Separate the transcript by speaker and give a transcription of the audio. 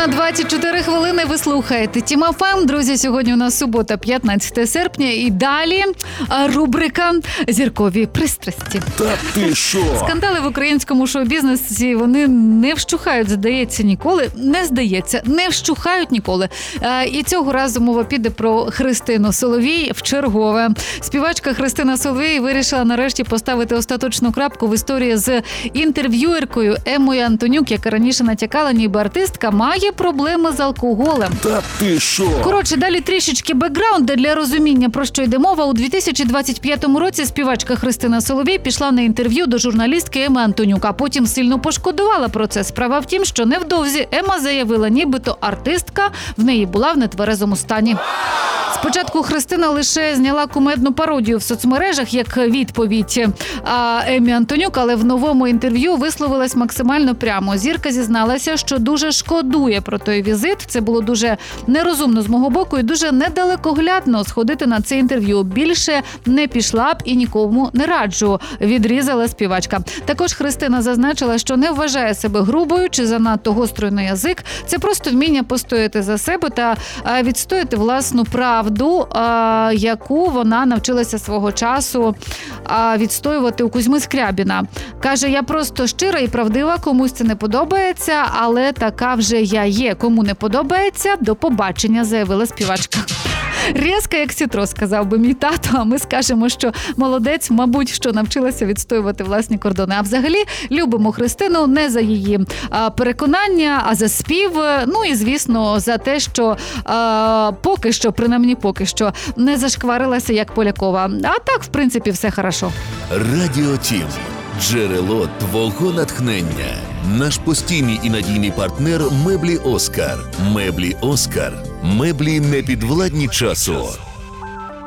Speaker 1: 24 хвилини ви слухаєте Тіма ФМ. Друзі, сьогодні у нас субота, 15 серпня. І далі рубрика «Зіркові пристрасті».
Speaker 2: Та ти що?
Speaker 1: Скандали в українському шоу-бізнесі, вони не вщухають, здається, ніколи. Не вщухають ніколи. І цього разу мова піде про Христину Соловій вчергове. Співачка Христина Соловій вирішила нарешті поставити остаточну крапку в історії з інтерв'юеркою Еммою Антонюк, яка раніше натякала, ніби артистка має проблеми з алкоголем.
Speaker 2: Та ти що?
Speaker 1: Коротше, далі трішечки бекграунду для розуміння, про що йде мова. У 2025 році співачка Христина Соловій пішла на інтерв'ю до журналістки Емми Антонюк, а потім сильно пошкодувала про це. Справа в тім, що невдовзі Емма заявила, нібито артистка в неї була в нетверезому стані. Спочатку Христина лише зняла кумедну пародію в соцмережах як відповідь Еммі Антонюк, але в новому інтерв'ю висловилась максимально прямо. Зірка зізналася, що дуже шкодує про той візит. Це було дуже нерозумно з мого боку і дуже недалекоглядно сходити на це інтерв'ю. Більше не пішла б і нікому не раджу, відрізала співачка. Також Христина зазначила, що не вважає себе грубою чи занадто гострою на язик. Це просто вміння постояти за себе та відстояти власну правду, яку вона навчилася свого часу відстоювати у Кузьми Скрябіна. Каже, я просто щира і правдива, комусь це не подобається, але така вже я є. Кому не подобається, до побачення, заявила співачка. Різка, як сітро, сказав би мій тато, а ми скажемо, що молодець, мабуть, що навчилася відстоювати власні кордони. А взагалі, любимо Христину не за її переконання, а за спів, ну і, звісно, за те, що поки що, принаймні поки що, не зашкварилася, як Полякова. А так, в принципі, все хорошо.
Speaker 2: Радіо Тім. Джерело твого натхнення. Наш постійний і надійний партнер – меблі «Оскар». Меблі «Оскар». Меблі непідвладні часу.